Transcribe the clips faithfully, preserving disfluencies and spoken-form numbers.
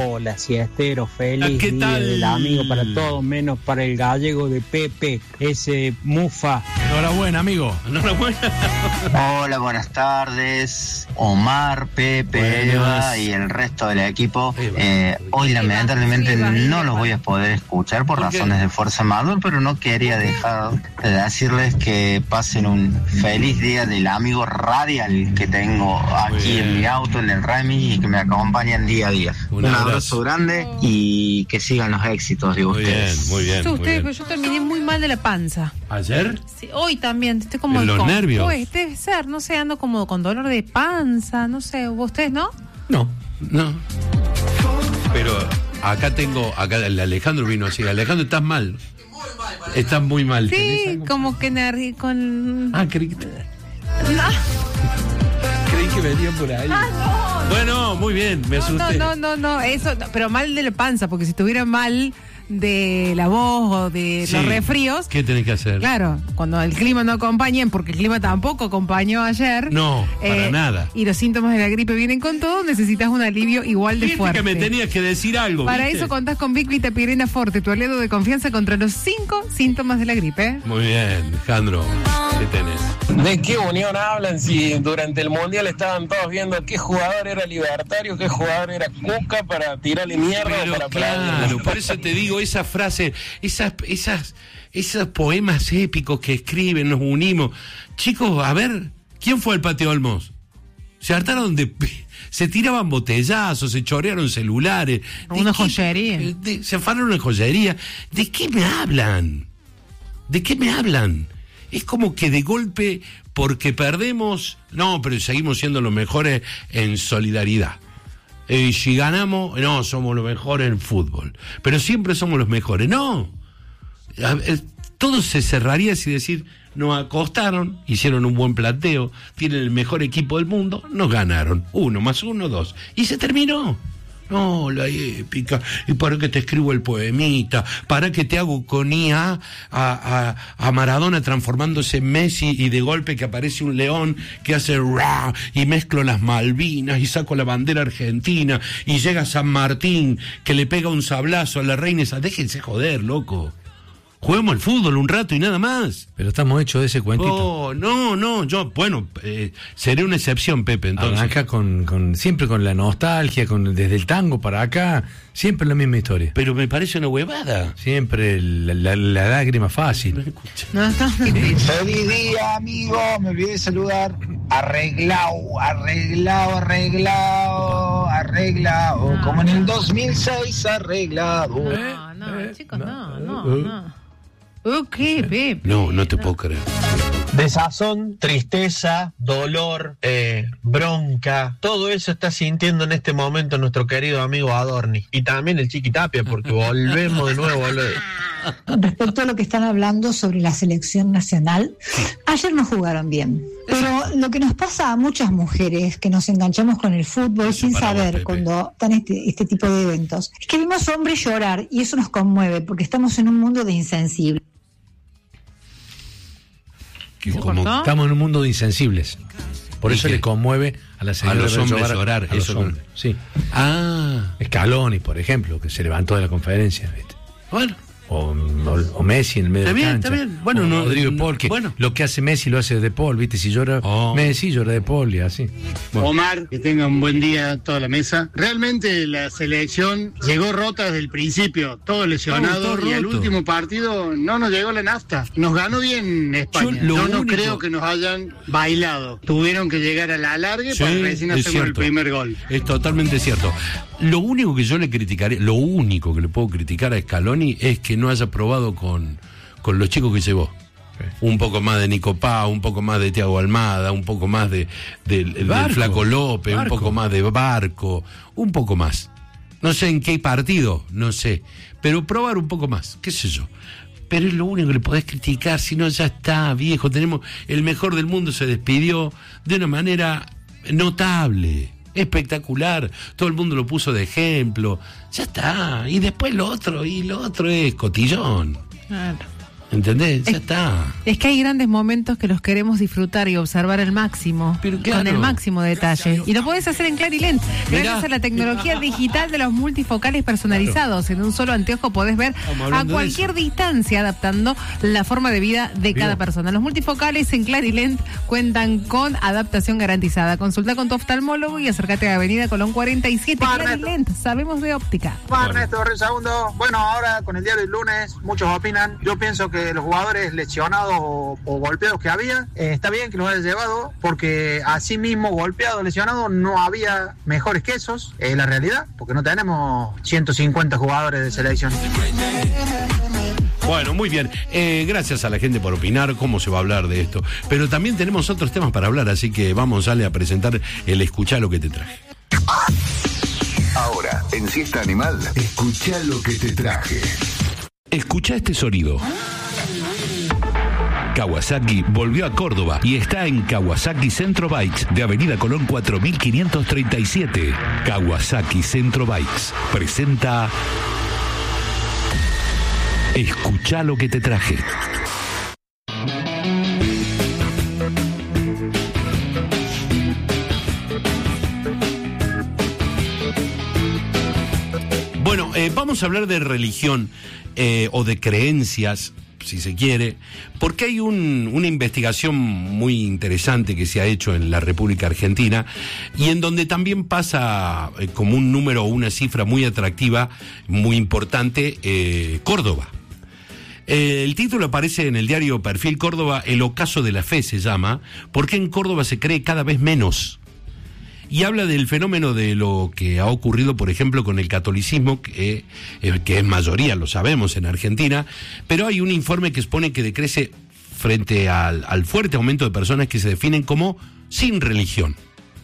Hola, siestero, feliz ¿Qué día tal? del amigo para todos, menos para el gallego de Pepe, ese mufa. Enhorabuena, amigo. Enhorabuena. Hola, buenas tardes. Omar, Pepe, Buenas. Eva y el resto del equipo. Eh, hoy lamentablemente no los voy a poder escuchar por ¿Por qué? razones de fuerza mayor, pero no quería dejar de decirles que pasen un feliz día del amigo radial que tengo aquí en mi auto, en el Remy, y que me acompañan día a día. Un Un, abrazo. abrazo grande y que sigan los éxitos de Muy ustedes. bien, muy bien. Yo, muy ustedes, bien. pero yo terminé muy mal de la panza. ¿Ayer? Sí, hoy también, estoy como... ¿En los con- nervios? Pues, debe ser, no sé, ando como con dolor de panza, no sé, ¿ustedes no? No, no. Pero acá tengo, acá el Alejandro vino así. Alejandro, estás mal. Estás muy mal. ¿Tenés Sí, algo? como que nervi- con... Ah, creí que, No, creí que venía por ahí. ah, no. Bueno, muy bien, me No, asusté. no, no, no, no, eso, no, pero mal de la panza, porque si estuviera mal de la voz o de Sí. los resfríos, ¿Qué tenés que hacer? claro, cuando el clima no acompañe, porque el clima tampoco acompañó ayer. No, para nada. Y los síntomas de la gripe vienen con todo, necesitas un alivio igual de Viste fuerte. que me tenías que decir algo. Para ¿viste? eso contás con Vic Vitapirena Forte, tu aliado de confianza contra los cinco síntomas de la gripe. Muy bien, Alejandro. ¿Qué tenés? ¿De qué unión hablan si durante el Mundial estaban todos viendo qué jugador era libertario, qué jugador era Cuca para tirarle mierda Pero o para claro, aplaudirlo? por eso te digo esa frase, esas, esas, esos poemas épicos que escriben, nos unimos. Chicos, a ver, ¿quién fue el Patio Olmos? Se hartaron de... Se tiraban botellazos, se chorearon celulares. ¿De Una qué- joyería. de- se afanaron en joyería. ¿De qué me hablan? ¿De qué me hablan? Es como que de golpe, porque perdemos, no, pero seguimos siendo los mejores en solidaridad. Y si ganamos, no, somos los mejores en fútbol. Pero siempre somos los mejores. No. A ver, todo se cerraría si decir, nos acostaron, hicieron un buen planteo, tienen el mejor equipo del mundo, nos ganaron. Uno más uno, dos. Y se terminó. No, la épica. ¿Y para qué te escribo el poemita? ¿Para qué te hago con I A a, a, a Maradona transformándose en Messi y de golpe que aparece un león que hace ra y mezclo las Malvinas y saco la bandera argentina y llega San Martín que le pega un sablazo a la reina esa? Déjense joder, loco. Juguemos al fútbol un rato y nada más. Pero estamos hechos de ese cuentito. Oh, no, no, yo, bueno, eh, seré una excepción, Pepe, entonces. Acá con, con siempre con la nostalgia, con desde el tango para acá, siempre la misma historia. Pero me parece una huevada. Siempre la, la, la lágrima fácil. No, no. Feliz día, amigo. Me olvidé de saludar. Arreglado, arreglado, arreglado, arreglado. No. Como en el dos mil seis, arreglado. No, no, chicos, no, no, no. Uh, ¿Qué, Pepe? No, no te puedo creer. Desazón, tristeza, dolor, eh, bronca, todo eso está sintiendo en este momento nuestro querido amigo Adorni. Y también el Chiqui Tapia, porque volvemos de nuevo, boludo. Respecto a lo que están hablando sobre la selección nacional, ayer no jugaron bien. Pero lo que nos pasa a muchas mujeres que nos enganchamos con el fútbol Eso sin para vos, saber Pepe. cuando están este, este tipo de eventos, es que vemos hombres llorar y eso nos conmueve porque estamos en un mundo de insensibles. Que ¿Se como cortó? Estamos en un mundo de insensibles. Por ¿Y eso qué? le conmueve a la señora los ver hombres llorar, a los eso hombres. Sí. Ah, Scaloni, por ejemplo, que se levantó de la conferencia, ¿viste? bueno. O, o, o Messi en el medio Está de bien, la cancha. está bien. Bueno, O no- Rodrigo de no- Paul, que bueno. lo que hace Messi lo hace de Paul, ¿viste? Si llora Oh. Messi, llora de Paul y así. Bueno. Omar, que tenga un buen día toda la mesa. Realmente la selección llegó rota desde el principio, todo lesionado, Todo y al roto. último partido no nos llegó la nafta. Nos ganó bien España. Yo lo Yo no único- creo que nos hayan bailado. Tuvieron que llegar a la alargue Sí, para recién es hacer el cierto. primer gol. Es totalmente cierto. Lo único que yo le criticaré, lo único que le puedo criticar a Scaloni es que no haya probado con, con los chicos que llevó. Sí. Un poco más de Nico Pá, un poco más de Thiago Almada, un poco más de, del- del Barco. Flaco López, Barco. un poco más de Barco, un poco más. No sé en qué partido, no sé, pero probar un poco más, qué sé yo. Pero es lo único que le podés criticar, si no ya está, viejo, tenemos el mejor del mundo, se despidió de una manera notable, espectacular, todo el mundo lo puso de ejemplo, ya está, y después lo otro, y lo otro es cotillón. Claro. ¿Entendés? Ya Es- está. Es que hay grandes momentos que los queremos disfrutar y observar al máximo, Pero claro. con el máximo detalle. Y lo podés hacer en Clarilent. Mirá. Gracias a la tecnología digital de los multifocales personalizados. En un solo anteojo podés ver Estamos a hablando de cualquier eso. distancia, adaptando la forma de vida de cada Bien. persona. Los multifocales en Clarilent cuentan con adaptación garantizada. Consulta con tu oftalmólogo y acércate a Avenida Colón cuarenta y siete. Va, Clarilent, sabemos de óptica. Va, Bueno. Ernesto, un segundo. Bueno, ahora con el diario del lunes, muchos opinan. Yo pienso que los jugadores lesionados o, o golpeados que había, eh, está bien que los haya llevado, porque así mismo golpeados, lesionados, no había mejores que esos. Es la realidad, porque no tenemos ciento cincuenta jugadores de selección. Bueno, muy bien. Eh, gracias a la gente por opinar cómo se va a hablar de esto. Pero también tenemos otros temas para hablar, así que vamos, Ale, a presentar el Escuchá lo que te traje. Ahora, en Siesta Animal, escuchá lo que te traje. Escuchá este sonido. Kawasaki volvió a Córdoba y está en Kawasaki Centro Bikes de Avenida Colón cuatro mil quinientos treinta y siete. Kawasaki Centro Bikes presenta Escuchá lo que te traje. Bueno, eh, vamos a hablar de religión eh, o de creencias, si se quiere, porque hay un, una investigación muy interesante que se ha hecho en la República Argentina y en donde también pasa eh, como un número o una cifra muy atractiva, muy importante, eh, Córdoba. Eh, el título aparece en el diario Perfil Córdoba, El ocaso de la fe se llama, porque en Córdoba se cree cada vez menos. Y habla del fenómeno de lo que ha ocurrido, por ejemplo, con el catolicismo, que, eh, que es mayoría, lo sabemos, en Argentina, pero hay un informe que expone que decrece frente al, al fuerte aumento de personas que se definen como sin religión.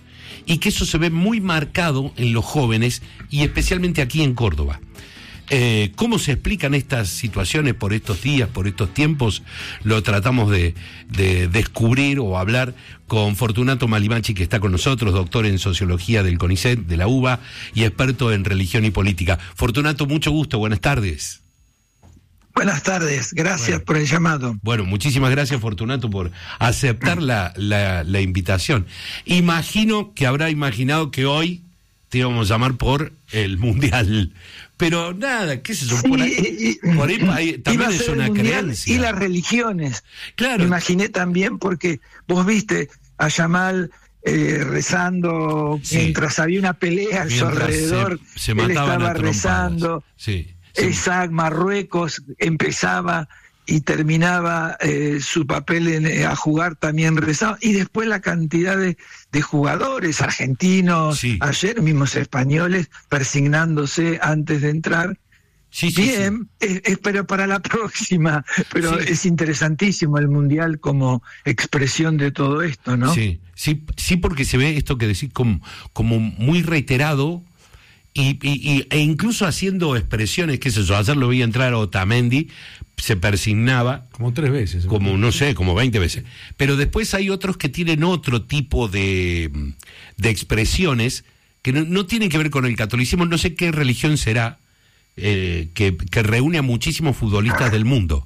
Y que eso se ve muy marcado en los jóvenes y especialmente aquí en Córdoba. Eh, ¿Cómo se explican estas situaciones por estos días, por estos tiempos? Lo tratamos de, de descubrir o hablar con Fortunato Malimachi, que está con nosotros, doctor en Sociología del CONICET, de la UBA, y experto en Religión y Política. Fortunato, mucho gusto, buenas tardes. Buenas tardes, gracias Bueno. por el llamado. Bueno, muchísimas gracias, Fortunato, por aceptar la, la, la invitación. Imagino que habrá imaginado que hoy te íbamos a llamar por el Mundial. Pero nada, qué sé yo, Sí, por ahí, y- por ahí, ahí iba también a es ser el una mundial creencia. y las religiones. Claro. Me imaginé también porque vos viste a Yamal eh, rezando Sí. mientras había una pelea a su Mientras alrededor. se, se él mataban estaba a trompadas. rezando. Sí, sí. Isaac, Marruecos empezaba y terminaba eh, su papel en, eh, a jugar también rezaba. Y después la cantidad de, de jugadores argentinos, Sí. ayer mismos españoles, persignándose antes de entrar. Sí, sí, Bien, eh, eh, pero para la próxima. Pero Sí. es interesantísimo el Mundial como expresión de todo esto, ¿no? Sí, sí, sí, porque se ve esto que decís como, como muy reiterado y, y, y- e incluso haciendo expresiones, qué sé yo, ayer lo vi entrar a Otamendi, se persignaba Como tres veces. ¿eh? como, no sé, como veinte veces. Pero después hay otros que tienen otro tipo de, de expresiones que no, no tienen que ver con el catolicismo, no sé qué religión será, eh, que, que reúne a muchísimos futbolistas del mundo.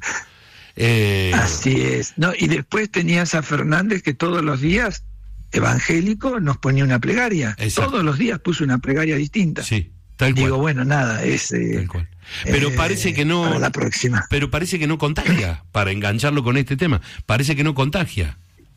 Eh, Así es. No, y después tenías a Fernández que todos los días, evangélico, nos ponía una plegaria. Exacto. Todos los días puso una plegaria distinta. sí, tal cual. Digo, bueno, nada, es... eh, Tal cual. Pero eh, parece que no. para la próxima. Pero parece que no contagia, para engancharlo con este tema. Parece que no contagia.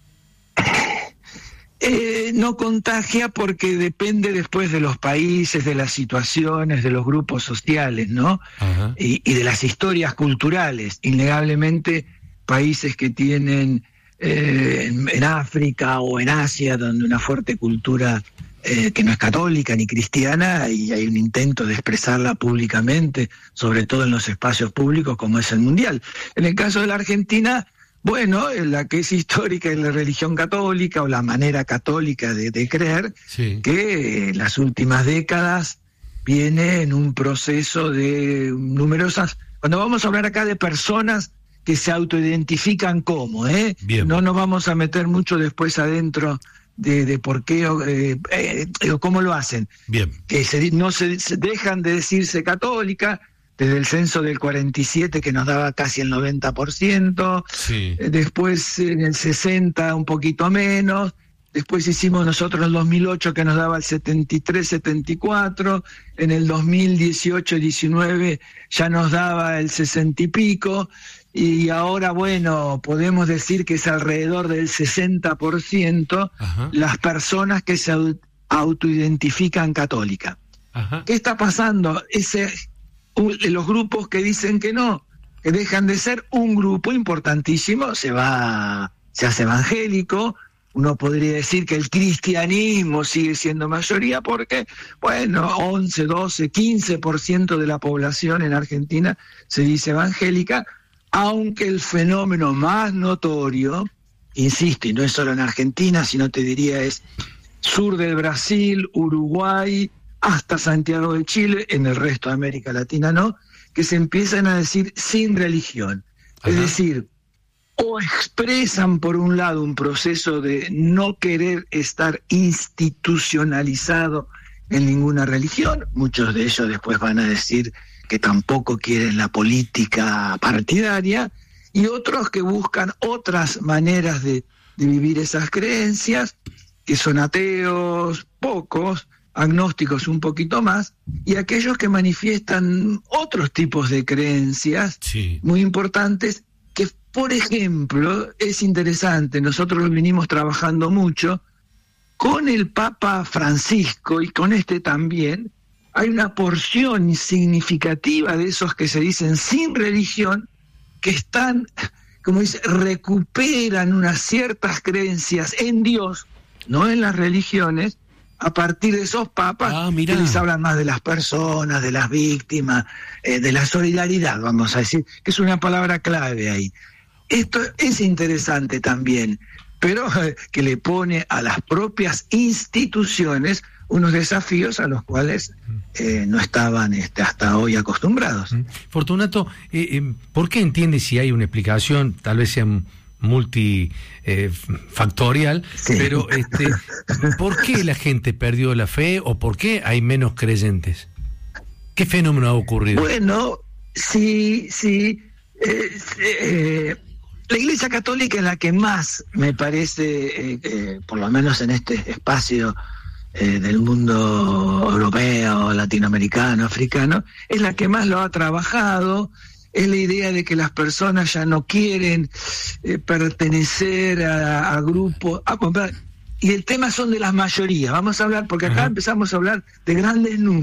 Eh, no contagia porque depende después de los países, de las situaciones, de los grupos sociales, ¿no? Ajá. Y, y de las historias culturales. Innegablemente, países que tienen eh, en, en África o en Asia, donde una fuerte cultura eh, que no es católica ni cristiana, y hay un intento de expresarla públicamente, sobre todo en los espacios públicos, como es el Mundial. En el caso de la Argentina, bueno, la que es histórica es la religión católica o la manera católica de, de creer, Sí. que en las últimas décadas viene en un proceso de numerosas... Cuando vamos a hablar acá de personas que se autoidentifican como, ¿eh? Bien. No nos vamos a meter mucho después adentro de, de por qué o eh, eh, o cómo lo hacen. Bien. Que se, no se, se dejan de decirse católica, desde el censo del cuarenta y siete que nos daba casi el noventa por ciento, Sí. después en el sesenta un poquito menos, después hicimos nosotros el dos mil ocho que nos daba el setenta y tres, setenta y cuatro, en el dos mil dieciocho, diecinueve ya nos daba el sesenta y pico, y ahora, bueno, podemos decir que es alrededor del sesenta por ciento Ajá. las personas que se au- autoidentifican católicas. Ajá. ¿Qué está pasando? Ese, u- los grupos que dicen que no, que dejan de ser un grupo importantísimo, se va, se hace evangélico. Uno podría decir que el cristianismo sigue siendo mayoría porque, bueno, once, doce, quince por ciento de la población en Argentina se dice evangélica, aunque el fenómeno más notorio, insisto, y no es solo en Argentina, sino te diría es sur del Brasil, Uruguay, hasta Santiago de Chile, en el resto de América Latina no, que se empiezan a decir sin religión. Ajá. Es decir, o expresan por un lado un proceso de no querer estar institucionalizado en ninguna religión, muchos de ellos después van a decir que tampoco quieren la política partidaria, y otros que buscan otras maneras de, de vivir esas creencias, que son ateos, pocos, agnósticos un poquito más, y aquellos que manifiestan otros tipos de creencias Sí. muy importantes, que por ejemplo, es interesante, nosotros lo venimos trabajando mucho, con el Papa Francisco y con este también, hay una porción significativa de esos que se dicen sin religión, que están, como dice, recuperan unas ciertas creencias en Dios, no en las religiones, a partir de esos papas Ah, que mirá. les hablan más de las personas, de las víctimas, eh, de la solidaridad, vamos a decir, que es una palabra clave ahí. Esto es interesante también, pero eh, que le pone a las propias instituciones unos desafíos a los cuales eh, no estaban este, hasta hoy acostumbrados. Fortunato, eh, eh, ¿por qué entiende si hay una explicación, tal vez sea multifactorial, eh, Sí. pero este, ¿por qué la gente perdió la fe o por qué hay menos creyentes? ¿Qué fenómeno ha ocurrido? Bueno, sí, sí. eh, eh, la Iglesia Católica es la que más, me parece, eh, eh, por lo menos en este espacio eh, del mundo europeo, latinoamericano, africano, es la que más lo ha trabajado. Es la idea de que las personas ya no quieren eh, pertenecer a, a grupos. A, y el tema son de las mayorías. Vamos a hablar, porque acá Ajá. empezamos a hablar de grandes números.